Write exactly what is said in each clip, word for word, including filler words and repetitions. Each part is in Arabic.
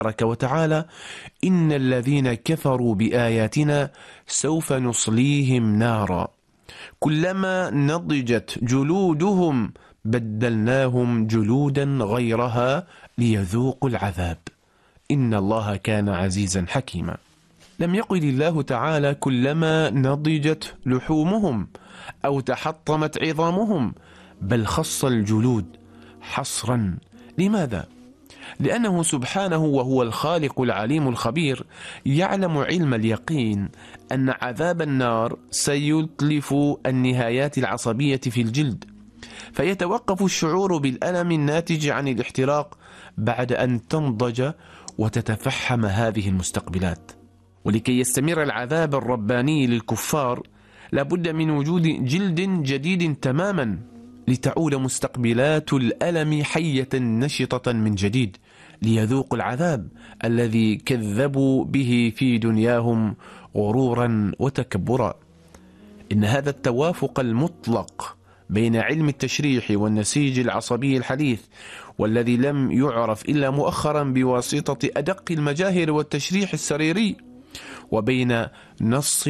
تبارك وتعالى: إن الذين كفروا بآياتنا سوف نصليهم نارا كلما نضجت جلودهم بدلناهم جلودا غيرها ليذوقوا العذاب إن الله كان عزيزا حكيما. لم يقل الله تعالى كلما نضجت لحومهم أو تحطمت عظامهم، بل خص الجلود حصرا. لماذا؟ لأنه سبحانه وهو الخالق العليم الخبير يعلم علم اليقين أن عذاب النار سيتلف النهايات العصبية في الجلد، فيتوقف الشعور بالألم الناتج عن الاحتراق بعد أن تنضج وتتفحم هذه المستقبلات. ولكي يستمر العذاب الرباني للكفار لابد من وجود جلد جديد تماما لتعود مستقبلات الألم حية نشطة من جديد ليذوقوا العذاب الذي كذبوا به في دنياهم غرورا وتكبرا. إن هذا التوافق المطلق بين علم التشريح والنسيج العصبي الحديث، والذي لم يعرف إلا مؤخرا بواسطة أدق المجاهر والتشريح السريري، وبين نص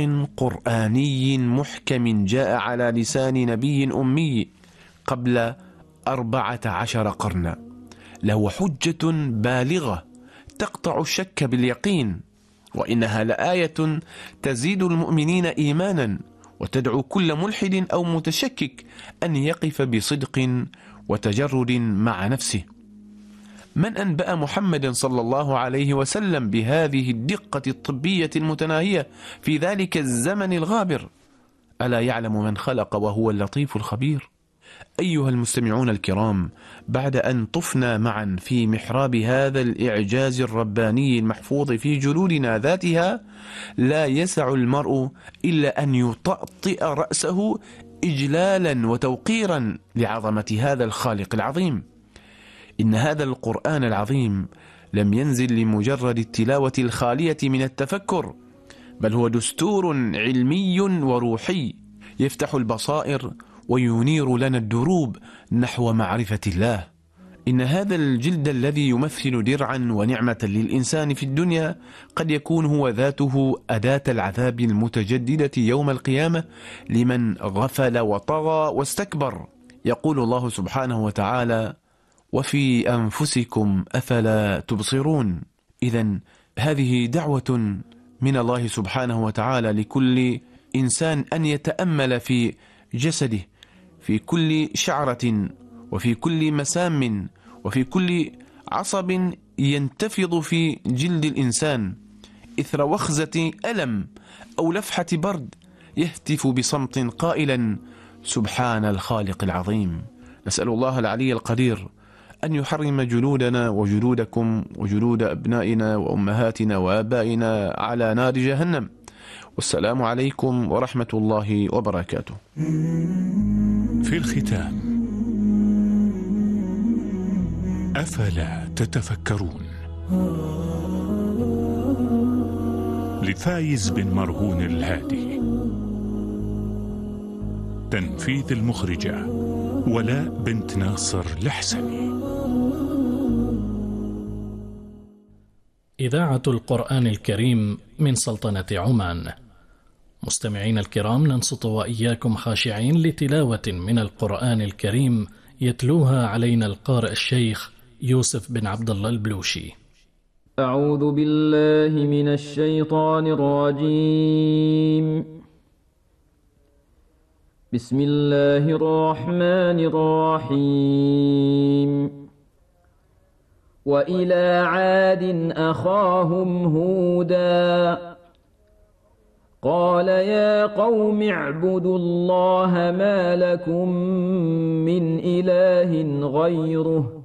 قرآني محكم جاء على لسان نبي أمي قبل أربعة عشر قرنا، له حجة بالغة تقطع الشك باليقين، وإنها لآية تزيد المؤمنين إيمانا وتدعو كل ملحد أو متشكك أن يقف بصدق وتجرد مع نفسه. من أنبأ محمد صلى الله عليه وسلم بهذه الدقة الطبية المتناهية في ذلك الزمن الغابر؟ ألا يعلم من خلق وهو اللطيف الخبير؟ أيها المستمعون الكرام، بعد أن طفنا معا في محراب هذا الإعجاز الرباني المحفوظ في جلودنا ذاتها، لا يسع المرء إلا أن يطأطئ رأسه إجلالا وتوقيرا لعظمة هذا الخالق العظيم. إن هذا القرآن العظيم لم ينزل لمجرد التلاوة الخالية من التفكر، بل هو دستور علمي وروحي يفتح البصائر وينير لنا الدروب نحو معرفة الله. إن هذا الجلد الذي يمثل درعا ونعمة للإنسان في الدنيا قد يكون هو ذاته أداة العذاب المتجددة يوم القيامة لمن غفل وطغى واستكبر. يقول الله سبحانه وتعالى: وفي أنفسكم أفلا تبصرون. إذن هذه دعوة من الله سبحانه وتعالى لكل إنسان أن يتأمل في جسده، في كل شعرة وفي كل مسام وفي كل عصب ينتفض في جلد الإنسان إثر وخزة ألم أو لفحة برد، يهتف بصمت قائلا: سبحان الخالق العظيم. نسأل الله العلي القدير أن يحرم جلودنا وجلودكم وجلود أبنائنا وأمهاتنا وآبائنا على نار جهنم. والسلام عليكم ورحمة الله وبركاته. في الختام، أفلا تتفكرون؟ لفايز بن مرهون الهادي. تنفيذ المخرجة ولاء بنت ناصر الحسني. إذاعة القرآن الكريم من سلطنة عمان. مستمعين الكرام، ننصت وإياكم خاشعين لتلاوة من القرآن الكريم يتلوها علينا القارئ الشيخ يوسف بن عبد الله البلوشي. أعوذ بالله من الشيطان الرجيم. بسم الله الرحمن الرحيم. وإلى عاد أخاهم هودا قال يا قوم اعبدوا الله ما لكم من إله غيره